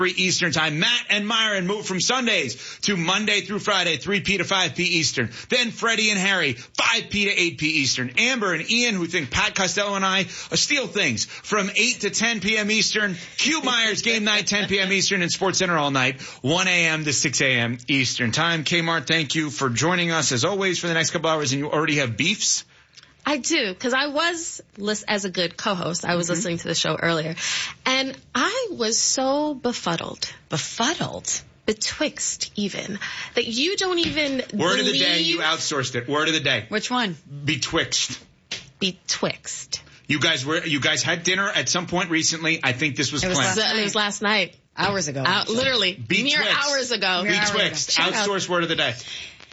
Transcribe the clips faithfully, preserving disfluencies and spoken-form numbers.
Eastern time. Matt and Myron move from Sundays to Monday through Friday, three p to five p Eastern. Then Freddie and Harry, five p to eight p Eastern. Amber and Ian, who think Pat Costello and I steal things, from eight to ten p.m. Eastern. Q Myers, game night, ten p.m. Eastern, and Sports Center all night, one a.m. to six a.m. Eastern time. Kmart, thank you for joining us as always for the next couple hours. And you already have beefs? I do, because I was, as a good co-host, I was mm-hmm. listening to the show earlier, and I was so befuddled. Befuddled? Betwixt, even, that you don't even Word believe... of the day, you outsourced it. Word of the day. Which one? Betwixt. Betwixt. You guys were, you guys had dinner at some point recently. I think this was it planned. Was, it was last night. Hours ago. Uh, literally. Betwixt. Mere hours ago. Betwixt. Outsource word of the day.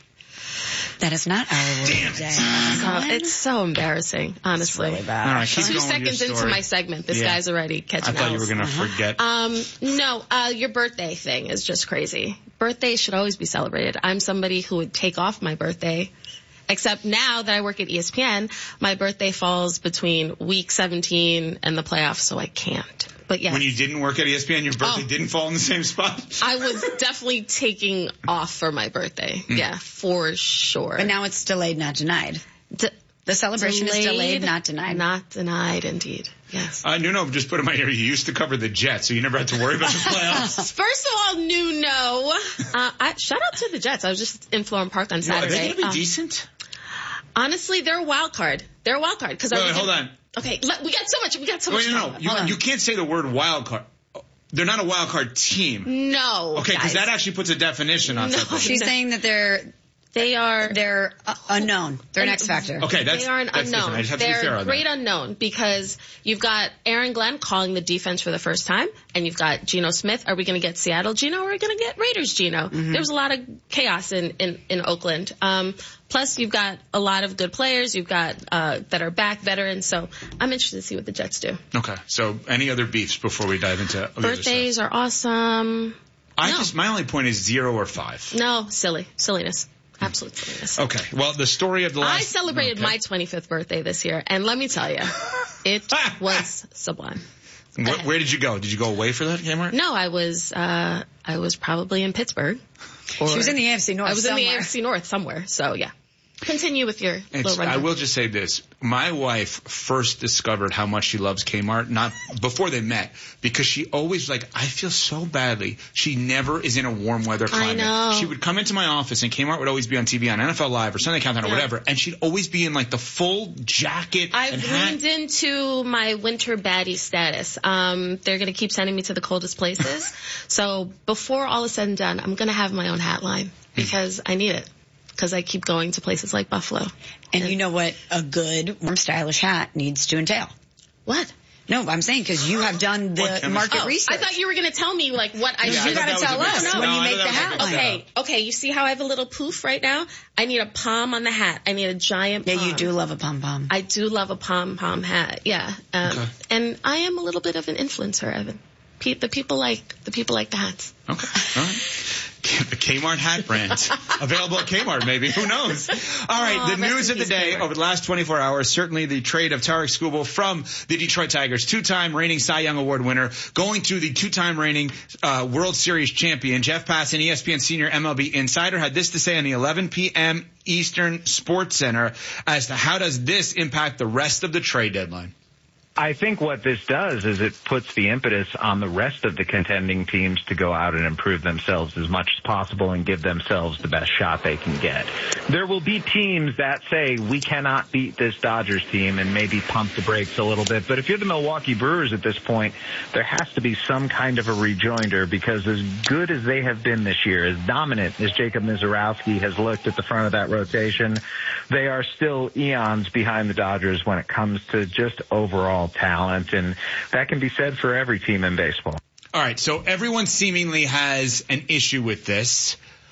That is not our word Damn today. So, it's so embarrassing, honestly. It's really bad. All right, keep Two going seconds with your into story. my segment, this yeah. guy's already catching I thought owls. you were going to uh-huh. forget. Um, no, uh, your birthday thing is just crazy. Birthdays should always be celebrated. I'm somebody who would take off my birthday. Except now that I work at E S P N, my birthday falls between week seventeen and the playoffs, so I can't. But yes. When you didn't work at E S P N, your birthday oh. didn't fall in the same spot? I was definitely taking off for my birthday. Mm. Yeah, for sure. But now it's delayed, not denied. De- the celebration delayed, is delayed, not denied. Not denied, indeed. Yes. Uh, Nuno just put in my ear, you used to cover the Jets, so you never had to worry about the playoffs. First of all, Nuno. Uh, I, shout out to the Jets. I was just in Florham Park on Saturday. Are they going to be um, decent? Honestly, they're a wild card. They're a wild card. Cause wait, I wait, hold on. Okay, let, we got so much. We got so wait, much. No, no, you, you can't say the word wild card. They're not a wild card team. No. Okay, because that actually puts a definition on no, something. She's no. saying that they're they are they're uh, unknown. They're an X factor. Okay, that's they are an that's unknown. I just have they're to be fair on a great that. unknown because you've got Aaron Glenn calling the defense for the first time, and you've got Geno Smith. Are we going to get Seattle Geno, or are we going to get Raiders Geno? Mm-hmm. There was a lot of chaos in in, in Oakland. Um, Plus, you've got a lot of good players. You've got uh, that are back, veterans. So I'm interested to see what the Jets do. Okay. So any other beefs before we dive into birthdays are awesome. I no. just my only point is zero or five. No, silly, silliness, absolute silliness. Okay. Well, the story of the last. I celebrated okay. my twenty-fifth birthday this year, and let me tell you, it was sublime. Where, where did you go? Did you go away for that, Kmart? No, I was. Uh, I was probably in Pittsburgh. Or, she was in the A F C North. I was somewhere. in the A F C North somewhere. So yeah. Continue with your it's, little rundown. I will just say this. My wife first discovered how much she loves Kmart, not before they met, because she always, like, I feel so badly. She never is in a warm weather climate. I know. She would come into my office, and Kmart would always be on T V on N F L Live or Sunday Countdown yeah. or whatever, and she'd always be in, like, the full jacket I've and hat. leaned into my winter baddie status. Um, they're going to keep sending me to the coldest places. So before all is said and done, I'm going to have my own hat line because I need it. Because I keep going to places like Buffalo. And, and you know what a good, warm, stylish hat needs to entail? What? No, I'm saying because you have done the market oh, research. I thought you were going to tell me, like, what I yeah, should. You got to tell us no, when no, you I make the hat line. Okay, okay, you see how I have a little poof right now? I need a palm on the hat. I need a giant Yeah, palm. you do love a pom-pom. I do love a pom-pom hat, yeah. Um, okay. And I am a little bit of an influencer, Evan. Pe- the people like, the people like the hats. Okay, all right. The Kmart hat brand. Available at Kmart, maybe. Who knows? All right, oh, the news of the day Kmart. Over the last twenty-four hours, certainly the trade of Tarek Skubal from the Detroit Tigers, two-time reigning Cy Young Award winner, going to the two-time reigning uh, World Series champion. Jeff Passan, E S P N senior M L B insider, had this to say on the eleven p.m. Eastern Sports Center as to how does this impact the rest of the trade deadline. I think what this does is it puts the impetus on the rest of the contending teams to go out and improve themselves as much as possible and give themselves the best shot they can get. There will be teams that say we cannot beat this Dodgers team and maybe pump the brakes a little bit. But if you're the Milwaukee Brewers at this point, there has to be some kind of a rejoinder because as good as they have been this year, as dominant as Jacob Mizorowski has looked at the front of that rotation, they are still eons behind the Dodgers when it comes to just overall talent, and that can be said for every team in baseball. All right, so everyone seemingly has an issue with this.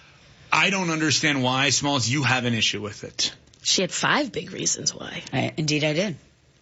I don't understand why, Smalls, you have an issue with it. She had five big reasons why. I, indeed, I did.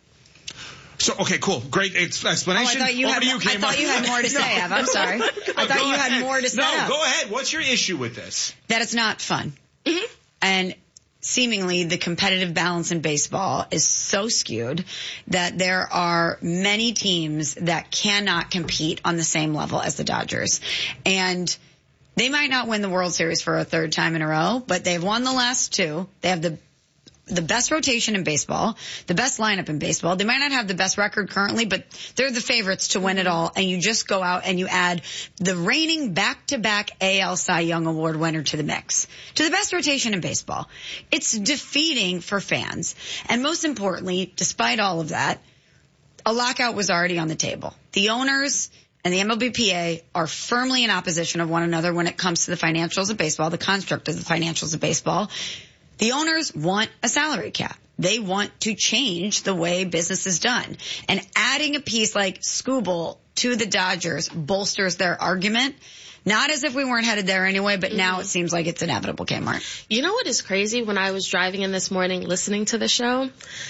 So, okay, cool. Great explanation. Oh, I thought you, Over had, to you, I thought you had more to say, Ev. I'm sorry. I thought go you ahead. had more to say. No, up. go ahead. What's your issue with this? That it's not fun. Mm-hmm. And seemingly the competitive balance in baseball is so skewed that there are many teams that cannot compete on the same level as the Dodgers. And they might not win the World Series for a third time in a row, but they've won the last two. They have the the best rotation in baseball, the best lineup in baseball. They might not have the best record currently, but they're the favorites to win it all. And you just go out and you add the reigning back-to-back A L Cy Young Award winner to the mix, to the best rotation in baseball. It's defeating for fans. And most importantly, despite all of that, a lockout was already on the table. The owners and the M L B P A are firmly in opposition of one another when it comes to the financials of baseball, the construct of the financials of baseball. The owners want a salary cap. They want to change the way business is done. And adding a piece like Skubal to the Dodgers bolsters their argument. Not as if we weren't headed there anyway, but now it seems like it's inevitable, Kmart. You know what is crazy? When I was driving in this morning listening to the show,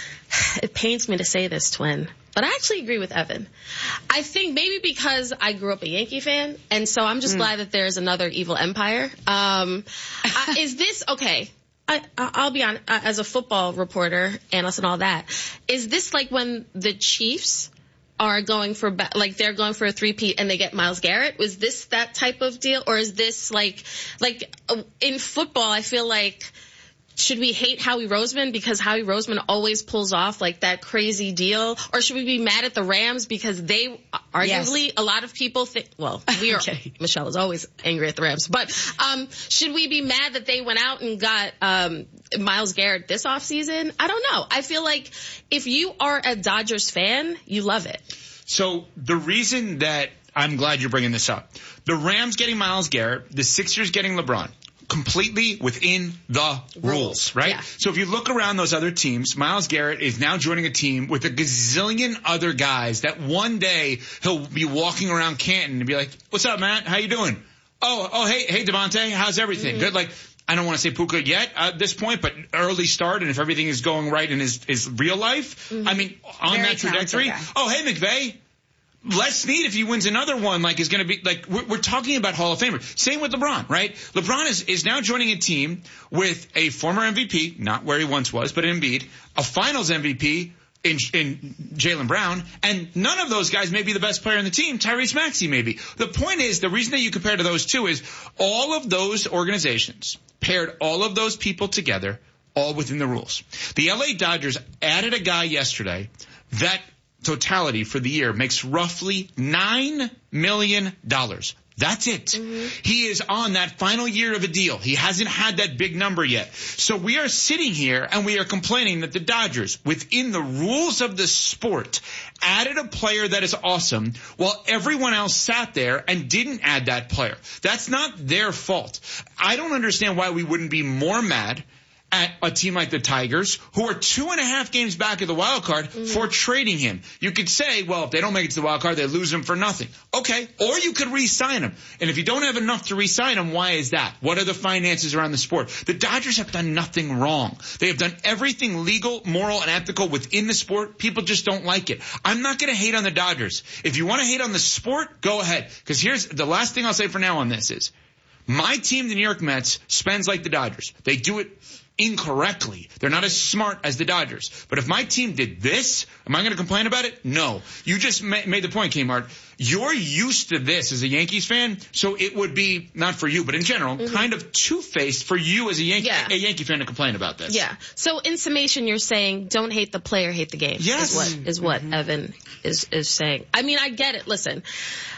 it pains me to say this, Twin, but I actually agree with Evan. I think maybe because I grew up a Yankee fan, and so I'm just mm. glad that there's another evil empire. Um, uh, is this, okay, I, I'll be honest, as a football reporter, analyst and all that, is this like when the Chiefs are going for, like they're going for a three-peat and they get Myles Garrett? Was this that type of deal? Or is this like, like in football, I feel like, should we hate Howie Roseman because Howie Roseman always pulls off like that crazy deal? Or should we be mad at the Rams because they arguably, yes. a lot of people think, well, we are, okay. Michelle is always angry at the Rams, but, um, should we be mad that they went out and got, um, Myles Garrett this offseason? I don't know. I feel like if you are a Dodgers fan, you love it. So the reason that I'm glad you're bringing this up, the Rams getting Myles Garrett, the Sixers getting LeBron, completely within the rules, right? Yeah. So if you look around those other teams, Myles Garrett is now joining a team with a gazillion other guys that one day he'll be walking around Canton and be like, what's up, Matt? How you doing? Oh, oh, hey, hey, Devontae, how's everything? Mm-hmm. Good. Like, I don't want to say Puka yet at this point, but early start, and if everything is going right in his, his real life, mm-hmm. I mean, on Very that trajectory. Oh, hey, McVay. Les Snead, if he wins another one, like, is going to be, like, we're, we're talking about Hall of Famer. Same with LeBron, right? LeBron is, is now joining a team with a former M V P, not where he once was, but Embiid, a finals M V P in, in Jaylen Brown, and none of those guys may be the best player in the team. Tyrese Maxey maybe. The point is, the reason that you compare to those two is all of those organizations paired all of those people together, all within the rules. The L A Dodgers added a guy yesterday that totality for the year makes roughly nine million dollars. That's it. Mm-hmm. He is on that final year of a deal. He hasn't had that big number yet. So we are sitting here and we are complaining that the Dodgers, within the rules of the sport, added a player that is awesome while everyone else sat there and didn't add that player. That's not their fault. I don't understand why we wouldn't be more mad at a team like the Tigers, who are two and a half games back of the wild card, mm-hmm. for trading him. You could say, well, if they don't make it to the wild card, they lose him for nothing. Okay. Or you could re-sign him. And if you don't have enough to re-sign him, why is that? What are the finances around the sport? The Dodgers have done nothing wrong. They have done everything legal, moral, and ethical within the sport. People just don't like it. I'm not going to hate on the Dodgers. If you want to hate on the sport, go ahead. Because here's the last thing I'll say for now on this is, my team, the New York Mets, spends like the Dodgers. They do it incorrectly. They're not as smart as the Dodgers. But if my team did this, am I going to complain about it? No. You just ma- made the point, Kmart. You're used to this as a Yankees fan, so it would be, not for you, but in general, mm-hmm. kind of two-faced for you as a Yankee, yeah. a Yankee fan to complain about this. Yeah. So in summation, you're saying don't hate the player, hate the game. Yes. Is what, is what mm-hmm. Evan is, is saying. I mean, I get it. Listen.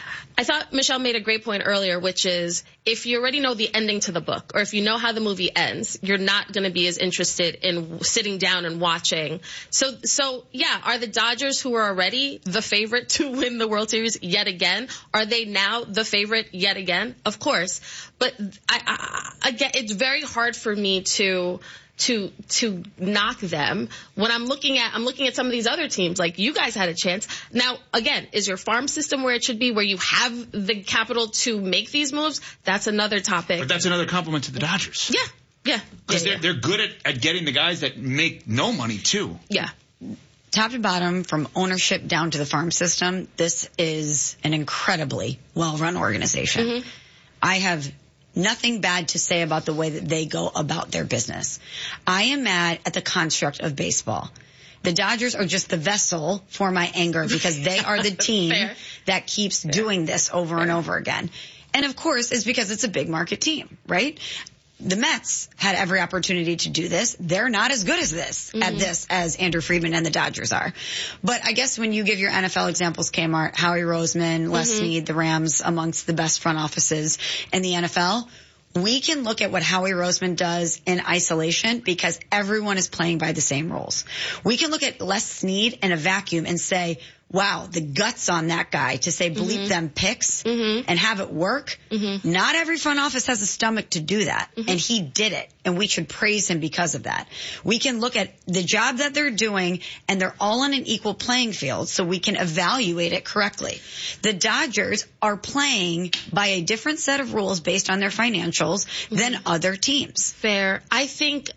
I thought Michelle made a great point earlier, which is if you already know the ending to the book, or if you know how the movie ends, you're not going to be as interested in sitting down and watching. So, so yeah, are the Dodgers, who are already the favorite to win the World Series yet again, are they now the favorite yet again? Of course. But I, I, again, it's very hard for me to to to knock them when I'm looking at I'm looking at some of these other teams. Like, you guys had a chance. Now, again, is your farm system where it should be, where you have the capital to make these moves? That's another topic. But that's another compliment to the Dodgers. Yeah, yeah. Because yeah, they're, yeah. they're good at, at getting the guys that make no money, too. Yeah. Top to bottom, from ownership down to the farm system, this is an incredibly well-run organization. Mm-hmm. I have nothing bad to say about the way that they go about their business. I am mad at the construct of baseball. The Dodgers are just the vessel for my anger because they are the team that keeps Fair. doing this over Fair. and over again. And of course, it's because it's a big market team, right? The Mets had every opportunity to do this. They're not as good as this, mm-hmm. at this, as Andrew Friedman and the Dodgers are. But I guess when you give your N F L examples, Kmart, Howie Roseman, Les mm-hmm. Snead, the Rams, amongst the best front offices in the N F L, we can look at what Howie Roseman does in isolation because everyone is playing by the same rules. We can look at Les Snead in a vacuum and say, wow, the guts on that guy to say bleep mm-hmm. them picks mm-hmm. and have it work. Mm-hmm. Not every front office has a stomach to do that. Mm-hmm. And he did it. And we should praise him because of that. We can look at the job that they're doing and they're all on an equal playing field so we can evaluate it correctly. The Dodgers are playing by a different set of rules based on their financials mm-hmm. than other teams. Fair. I think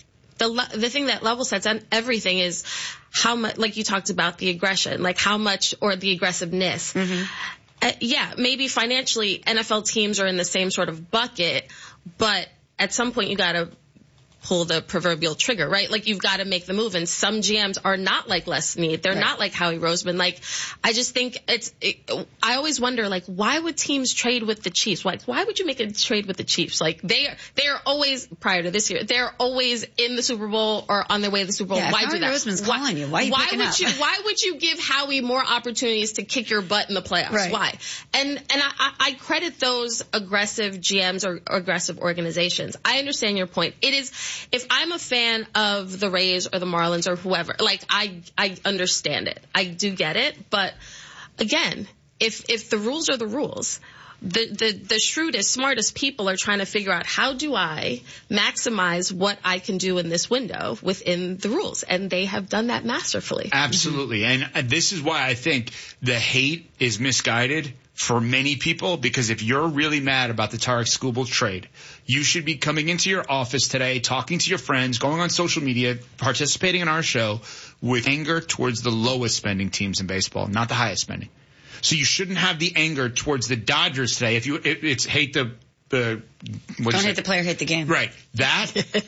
the the thing that level sets on everything is how much, like you talked about the aggression, like how much, or the aggressiveness. Mm-hmm. Uh, yeah, maybe financially N F L teams are in the same sort of bucket, but at some point you gotta pull the proverbial trigger, right? Like you've got to make the move. And some G Ms are not like Les Snead. They're right. not like Howie Roseman. Like, I just think it's, it, I always wonder, like, why would teams trade with the Chiefs? Like, why would you make a trade with the Chiefs? Like, they are, they are always, prior to this year, they're always in the Super Bowl or on their way to the Super Bowl. Yeah, why Howie do that? Roseman's why, calling you. Why are you why picking would up? you, why would you give Howie more opportunities to kick your butt in the playoffs? Right. Why? And, and I, I credit those aggressive G Ms or, or aggressive organizations. I understand your point. It is, if I'm a fan of the Rays or the Marlins or whoever, like I, I understand it. I do get it. But again, if, if the rules are the rules, the, the, the shrewdest, smartest people are trying to figure out how do I maximize what I can do in this window within the rules. And they have done that masterfully. Absolutely. Mm-hmm. And this is why I think the hate is misguided for many people, because if you're really mad about the Tarek Skubal trade, you should be coming into your office today, talking to your friends, going on social media, participating in our show with anger towards the lowest spending teams in baseball, not the highest spending. So you shouldn't have the anger towards the Dodgers today. If you, it, it's hate the, the, what Don't hate it? the player, hate the game. Right. That,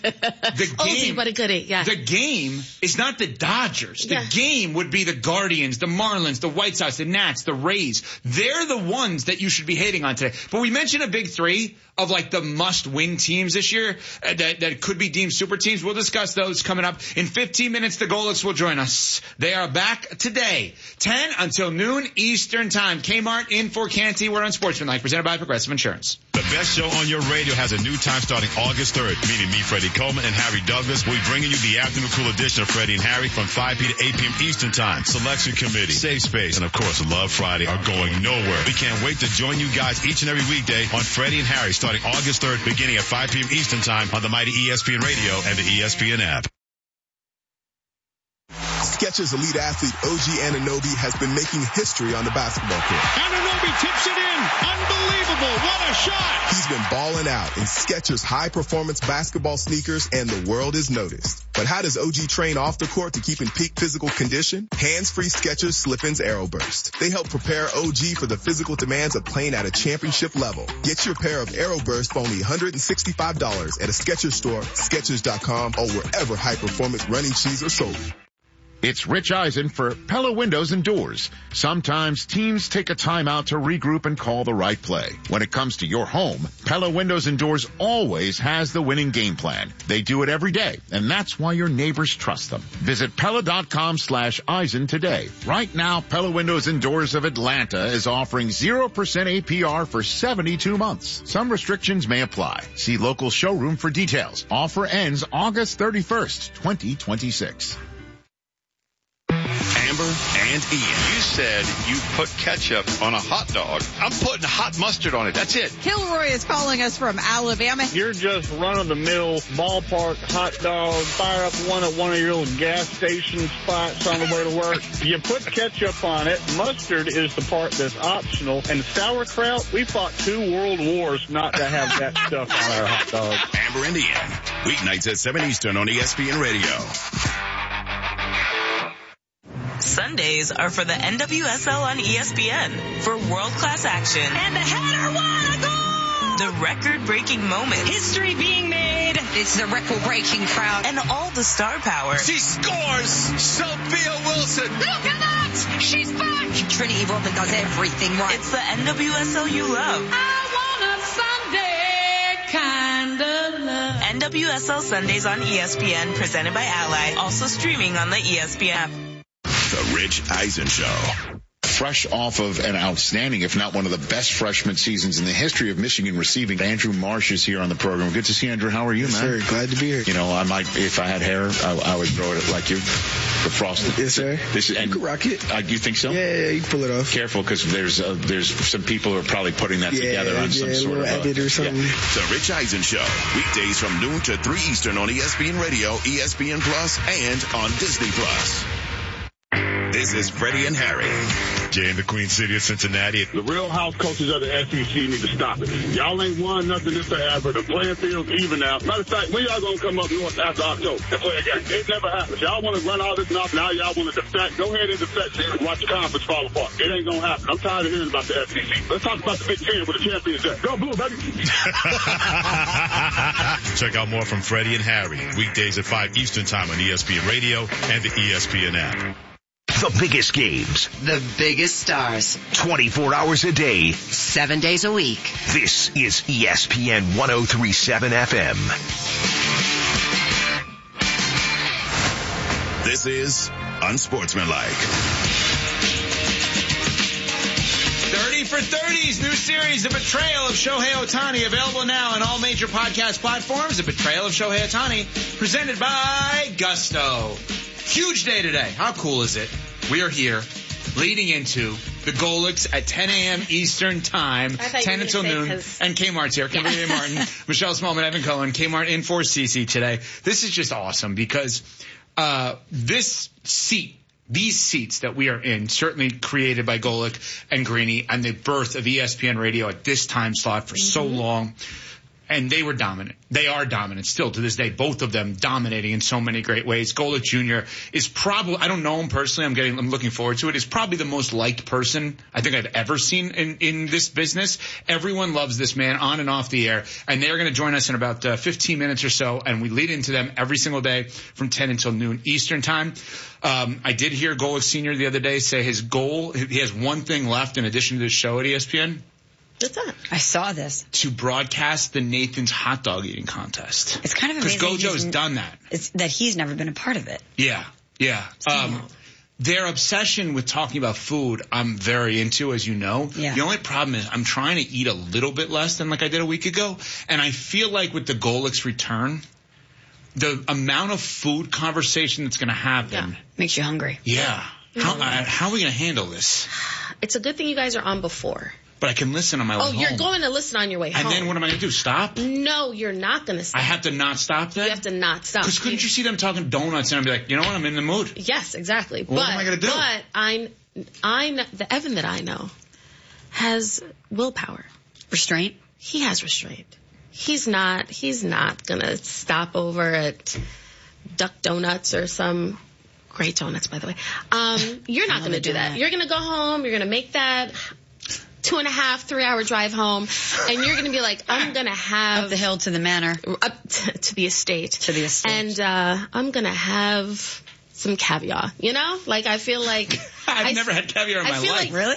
the game, Oldie, but a goodie, yeah. The game is not the Dodgers. The yeah. game would be the Guardians, the Marlins, the White Sox, the Nats, the Rays. They're the ones that you should be hating on today. But we mentioned a big three of like the must-win teams this year uh, that, that could be deemed super teams. We'll discuss those coming up. In fifteen minutes, the Golics will join us. They are back today, ten until noon Eastern time. Kmart in for Canty. We're on Sportsmanlike, presented by Progressive Insurance. The best show on your radio has a new time starting August third. Meaning me, Freddie Coleman, and Harry Douglas. We'll be bringing you the afternoon cool edition of Freddie and Harry from five p.m. to eight p.m. Eastern time. Selection Committee, Safe Space, and of course Love Friday are going nowhere. We can't wait to join you guys each and every weekday on Freddie and Harry starting August third, beginning at five p.m. Eastern time on the mighty E S P N Radio and the E S P N app. Skechers elite athlete O G Anunoby has been making history on the basketball court. Anunoby tips it in. Unbelievable. What a shot. He's been balling out in Skechers high-performance basketball sneakers, and the world is noticed. But how does O G train off the court to keep in peak physical condition? Hands-free Skechers Slip-ins Aeroburst. They help prepare O G for the physical demands of playing at a championship level. Get your pair of Aeroburst for only one hundred sixty-five dollars at a Skechers store, Skechers dot com, or wherever high-performance running shoes are sold. It's Rich Eisen for Pella Windows and Doors. Sometimes teams take a timeout to regroup and call the right play. When it comes to your home, Pella Windows and Doors always has the winning game plan. They do it every day, and that's why your neighbors trust them. Visit Pella.com slash Eisen today. Right now, Pella Windows and Doors of Atlanta is offering zero percent A P R for seventy-two months. Some restrictions may apply. See local showroom for details. Offer ends August thirty-first, twenty twenty-six. Amber and Ian. You said you put ketchup on a hot dog. I'm putting hot mustard on it. That's it. Kilroy is calling us from Alabama. You're just run-of-the-mill ballpark hot dog. Fire up one at one of your little gas station spots on the way to work. You put ketchup on it. Mustard is the part that's optional. And sauerkraut, we fought two world wars not to have that stuff on our hot dogs. Amber and Ian. Weeknights at seven Eastern on E S P N Radio. Sundays are for the N W S L on E S P N for world-class action. And the header, what a goal! The record-breaking moments. History being made. It's the record-breaking crowd. And all the star power. She scores! Sophia Wilson! Look at that! She's back! Trinity Rodman does everything right. It's the N W S L you love. I want a Sunday kind of love. N W S L Sundays on E S P N, presented by Ally. Also streaming on the E S P N app. The Rich Eisen Show. Fresh off of an outstanding, if not one of the best freshman seasons in the history of Michigan receiving. Andrew Marsh is here on the program. Good to see you, Andrew. How are you, yes, man? Sir, glad to be here. You know, I might, if I had hair, I, I would throw it like you. The frosted. Yes, sir. This is, and you can rock it. Uh, you think so? Yeah, yeah, you can pull it off. Careful, because there's uh, there's some people who are probably putting that yeah, together on yeah, some sort of edit or something. Yeah. The Rich Eisen Show. Weekdays from noon to three Eastern on E S P N Radio, E S P N Plus, and on Disney Plus. This is Freddie and Harry. Jay in the Queen City of Cincinnati. The real house coaches of the S E C need to stop it. Y'all ain't won nothing this ever. The playing field's even now. Matter of fact, when y'all gonna come up north after October and play again? It never happens. Y'all want to run all this off. Now y'all want to defect. Go ahead and defect and watch the conference fall apart. It ain't gonna happen. I'm tired of hearing about the S E C. Let's talk about the Big Ten with the champions there. Go Blue, baby. Check out more from Freddie and Harry. Weekdays at five Eastern Time on E S P N Radio and the E S P N app. The biggest games. The biggest stars. twenty-four hours a day. Seven days a week. This is E S P N one oh three point seven F M. This is Unsportsmanlike. thirty for thirties, new series, The Betrayal of Shohei Ohtani, available now on all major podcast platforms. The Betrayal of Shohei Ohtani, presented by Gusto. Huge day today. How cool is it? We are here, leading into the Golics at ten a.m. Eastern Time, ten until noon, and Kmart's here. Kimberly yeah. Martin, Michelle Smallman, Evan Cohen, Kmart in for Cece today. This is just awesome because uh this seat, these seats that we are in, certainly created by Golic and Greeny, and the birth of E S P N Radio at this time slot for mm-hmm. so long. And they were dominant. They are dominant still to this day. Both of them dominating in so many great ways. Golic Junior is probably, I don't know him personally. I'm getting, I'm looking forward to it. Is probably the most liked person I think I've ever seen in, in this business. Everyone loves this man on and off the air. And they're going to join us in about uh, fifteen minutes or so. And we lead into them every single day from ten until noon Eastern Time. Um, I did hear Golic Senior the other day say his goal, he has one thing left in addition to the show at E S P N. What's that? I saw this. To broadcast the Nathan's hot dog eating contest. It's kind of amazing. Because Gojo's done that. It's that he's never been a part of it. Yeah, yeah. Um, their obsession with talking about food, I'm very into, as you know. Yeah. The only problem is I'm trying to eat a little bit less than like I did a week ago. And I feel like with the Golic's return, the amount of food conversation that's going to happen. Yeah. Makes you hungry. Yeah. How, uh, how are we going to handle this? It's a good thing you guys are on before. But I can listen on my way oh, home. Oh, you're going to listen on your way home. And then what am I going to do? Stop? No, you're not going to stop. I have to not stop then? You have to not stop. Because couldn't you see them talking donuts and I'd be like, you know what? I'm in the mood. Yes, exactly. Well, but, what am I going to do? But I, I know, the Evan that I know has willpower. Restraint? He has restraint. He's not, he's not going to stop over at Duck Donuts or some... Great donuts, by the way. Um, you're not going to do that. You're going to go home. You're going to make that two and a half, three hour drive home. And you're going to be like, I'm going to have. Up the hill to the manor. Up to, to the estate. To the estate. And, uh, I'm going to have some caviar. You know? Like, I feel like. I've I, never had caviar in I my feel life. Like, really?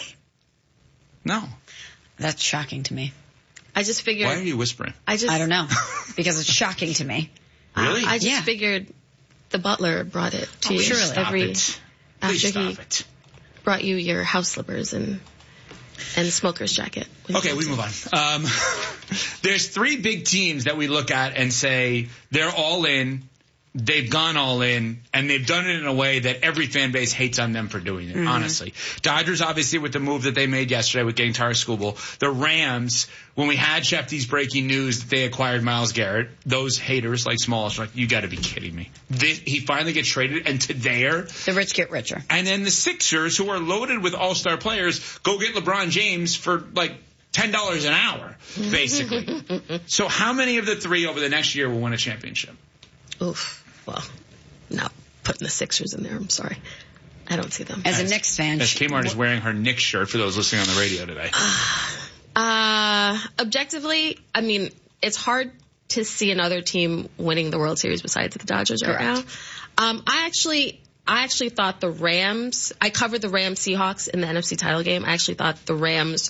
No. That's shocking to me. I just figured. Why are you whispering? I just. I don't know. Because it's shocking to me. Really? I, I just yeah. figured. The butler brought it to oh, you surely. every Stop after stop he it. brought you your house slippers and and smoker's jacket. Okay, we move on. Um, there's three big teams that we look at and say they're all in. They've gone all in, and they've done it in a way that every fan base hates on them for doing it, mm-hmm. honestly. Dodgers, obviously, with the move that they made yesterday with getting Tara Skubal. The Rams, when we had Shefty's breaking news that they acquired Myles Garrett, those haters like Smalls are like, you got to be kidding me. This, he finally gets traded, and to there. The rich get richer. And then the Sixers, who are loaded with all-star players, go get LeBron James for, like, ten dollars an hour, basically. So how many of the three over the next year will win a championship? Oof. Well, not putting the Sixers in there. I'm sorry. I don't see them. As, as a Knicks fan. As Kmart is wearing her Knicks shirt for those listening on the radio today. Uh, objectively, I mean, it's hard to see another team winning the World Series besides the Dodgers right now. Um, I actually, I actually thought the Rams, I covered the Rams Seahawks in the N F C title game. I actually thought the Rams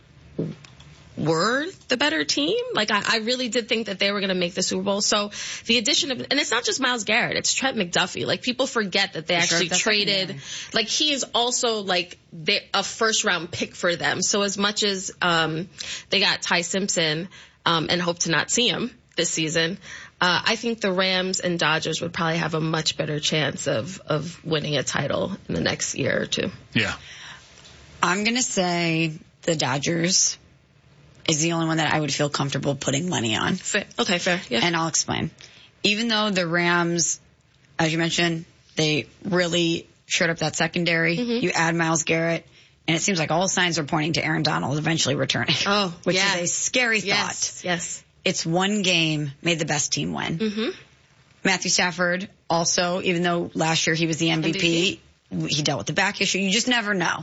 were the better team. Like, I, I really did think that they were going to make the Super Bowl. So the addition of, and it's not just Myles Garrett, it's Trent McDuffie. Like, people forget that they For actually sure, traded, like, he is also, like, a first round pick for them. So as much as, um, they got Ty Simpson, um, and hope to not see him this season, uh, I think the Rams and Dodgers would probably have a much better chance of, of winning a title in the next year or two. Yeah. I'm going to say the Dodgers is the only one that I would feel comfortable putting money on. Fair. Okay, fair. Yeah. And I'll explain. Even though the Rams, as you mentioned, they really shored up that secondary. Mm-hmm. You add Myles Garrett, and it seems like all signs are pointing to Aaron Donald eventually returning. Oh, which yeah. is a scary yes. thought. Yes. It's one game made the best team win. Mm-hmm. Matthew Stafford also, even though last year he was the M V P, M V P, he dealt with the back issue. You just never know.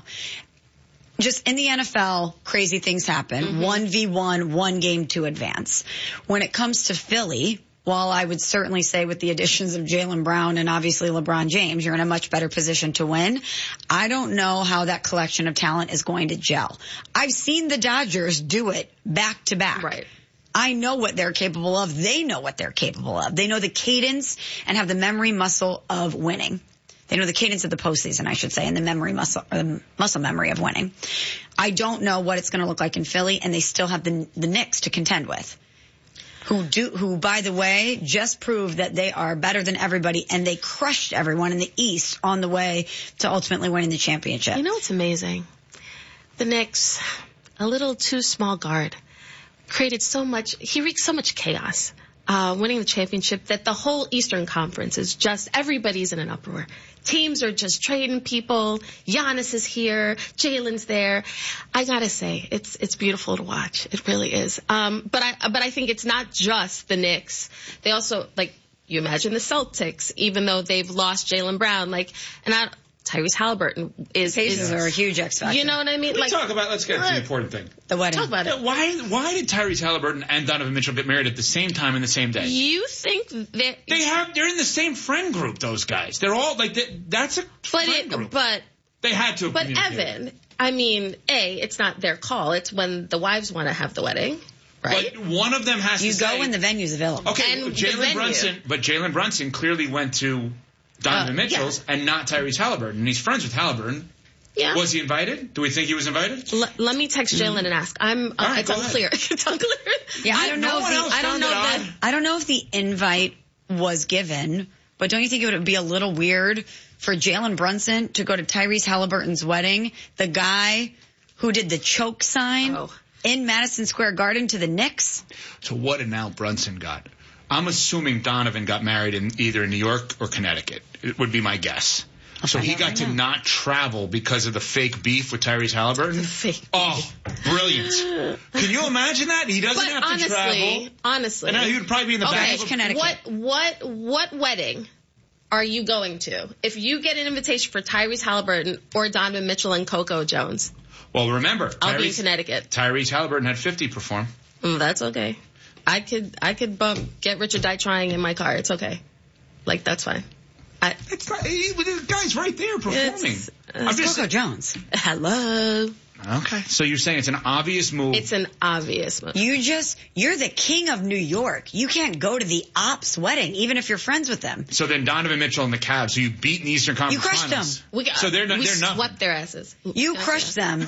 Just in the N F L, crazy things happen. Mm-hmm. one v one, one game to advance. When it comes to Philly, while I would certainly say with the additions of Jaylen Brown and obviously LeBron James, you're in a much better position to win. I don't know how that collection of talent is going to gel. I've seen the Dodgers do it back to back. Right. I know what they're capable of. They know what they're capable of. They know the cadence and have the memory muscle of winning. They know the cadence of the postseason, I should say, and the memory muscle, or the muscle memory of winning. I don't know what it's going to look like in Philly, and they still have the the Knicks to contend with, who do, who by the way just proved that they are better than everybody, and they crushed everyone in the East on the way to ultimately winning the championship. You know what's amazing? The Knicks, a little too small guard, created so much. He wreaked so much chaos. Uh, winning the championship, that the whole Eastern Conference is just, everybody's in an uproar. Teams are just trading people. Giannis is here. Jalen's there. I gotta say, it's, it's beautiful to watch. It really is. Um, but I, but I think it's not just the Knicks. They also, like, you imagine the Celtics, even though they've lost Jaylen Brown, like, and I, Tyrese Halliburton is, Pacers is are a huge X factor. You know what I mean? Let's like, talk about, let's get to the important thing. The wedding. Talk about it. Why, why did Tyrese Halliburton and Donovan Mitchell get married at the same time in the same day? You think that they have, they're in the same friend group, those guys. They're all like, they, that's a but friend it, group. But, they had to. But Evan, I mean, A, it's not their call. It's when the wives want to have the wedding. Right. But one of them has you to go say, when the venue's available. Okay, Jalen Brunson, but Jalen Brunson clearly went to Donovan uh, Mitchell's yeah. and not Tyrese Halliburton, and he's friends with Halliburton. Yeah. Was he invited? Do we think he was invited? L- let me text Jalen mm. and ask. I'm. Uh, right, it's unclear. it's unclear. Yeah, I don't no know. If the, I don't know that. I don't know if the invite was given, but don't you think it would be a little weird for Jalen Brunson to go to Tyrese Halliburton's wedding, the guy who did the choke sign oh. in Madison Square Garden to the Knicks? So what did Al Brunson got? I'm assuming Donovan got married in either New York or Connecticut. It would be my guess. So he got to not travel because of the fake beef with Tyrese Halliburton. Fake oh, brilliant! Can you imagine that? He doesn't but have to honestly, travel. Honestly, and he would probably be in the okay, back of Connecticut. What what what wedding are you going to? If you get an invitation for Tyrese Halliburton or Donovan Mitchell and Coco Jones. Well, remember, I'll Tyrese, be in Connecticut. Tyrese Halliburton had fifty perform. Mm, that's okay. I could I could bump get rich or die trying in my car. It's okay. Like that's fine. I, it's not, he, the guy's right there performing. It's, uh, I'm just Coco Jones. Hello. Okay, so you're saying it's an obvious move. It's an obvious move. You just, you're the king of New York. You can't go to the Ops wedding, even if you're friends with them. So then Donovan Mitchell and the Cavs, so you beat in the Eastern Conference You crushed Finals. them. We, so they're, we they're nothing. swept their asses. You crushed them.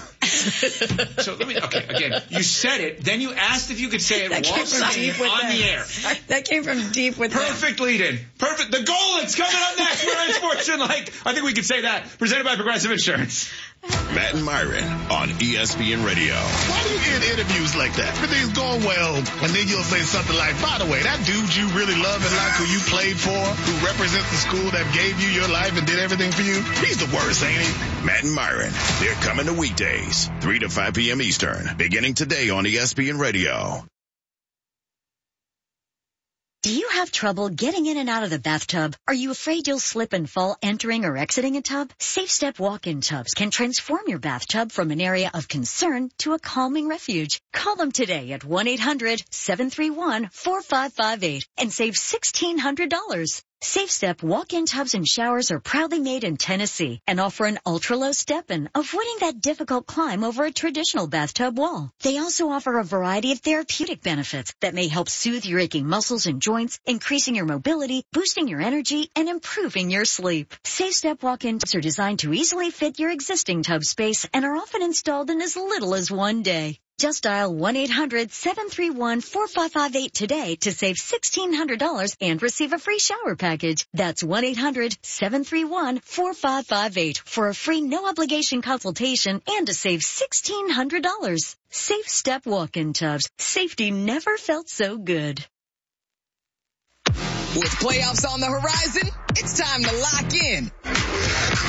So let me, okay, again, you said it, then you asked if you could say it that while deep with on them. the air. That came from deep with Perfect lead in. Perfect. The goal that's coming up next. We're in Sports and like, I think we could say that. Presented by Progressive Insurance. Matt and Myron on E S P N Radio. Why do you get interviews like that? Everything's going well, and then you'll say something like, by the way, that dude you really love and like who you played for, who represents the school that gave you your life and did everything for you, he's the worst, ain't he? Matt and Myron, they're coming to weekdays, three to five p.m. Eastern, beginning today on E S P N Radio. Do you have trouble getting in and out of the bathtub? Are you afraid you'll slip and fall entering or exiting a tub? Safe Step walk-in tubs can transform your bathtub from an area of concern to a calming refuge. Call them today at one eight hundred seven three one four five five eight and save sixteen hundred dollars. Safe Step walk-in tubs and showers are proudly made in Tennessee and offer an ultra-low step-in, avoiding that difficult climb over a traditional bathtub wall. They also offer a variety of therapeutic benefits that may help soothe your aching muscles and joints, increasing your mobility, boosting your energy, and improving your sleep. Safe Step walk-in tubs are designed to easily fit your existing tub space and are often installed in as little as one day. Just dial one eight hundred seven three one four five five eight today to save sixteen hundred dollars and receive a free shower package. That's one eight hundred seven three one four five five eight for a free no-obligation consultation and to save sixteen hundred dollars. Safe Step walk-in tubs. Safety never felt so good. With playoffs on the horizon, it's time to lock in.